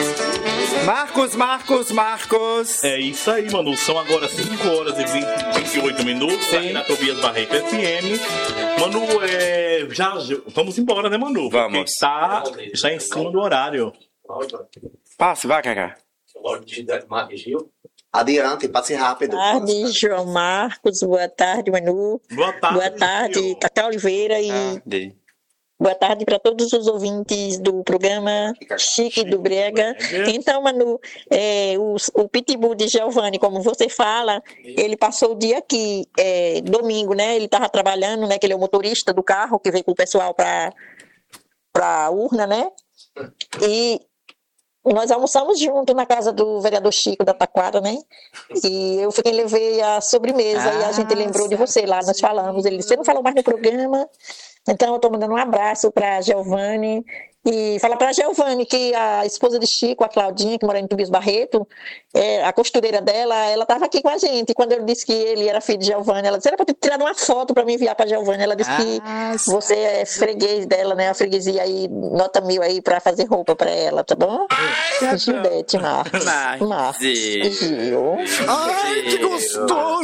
Marcos. É isso aí, Manu. São agora 5 horas e 28 minutos. Sim. Aqui na Tobias Barreto FM. Manu, já vamos embora, né, Manu? Vamos. Porque já em cima do horário. Passe, vai, Cacá. Adiante, passe rápido. Boa tarde, João Marcos. Boa tarde, Manu. Boa tarde. Boa tarde, Cacá Oliveira. E boa tarde para todos os ouvintes do programa Chique do Brega. Então, Manu, o Pitbull de Giovanni, como você fala, ele passou o dia aqui, domingo, né? Ele estava trabalhando, né? Que ele é o motorista do carro que veio com o pessoal para a urna, né? E nós almoçamos junto na casa do vereador Chico da Taquara, né? E eu levei a sobremesa e a gente lembrou de você lá, nós falamos. Ele disse, você não falou mais no programa? Então eu estou mandando um abraço para a Giovanni e falar para a Giovanni que a esposa de Chico, a Claudinha, que mora em Tobias Barreto, a costureira dela, ela estava aqui com a gente. Quando eu disse que ele era filho de Giovanni, ela disse, era para ter tirado uma foto para me enviar para a Giovanni. Ela disse que você é freguês dela, né? A freguesia aí, nota 1000 aí para fazer roupa para ela, tá bom? Gildete, Marcos. Gil. Ai, que gostoso!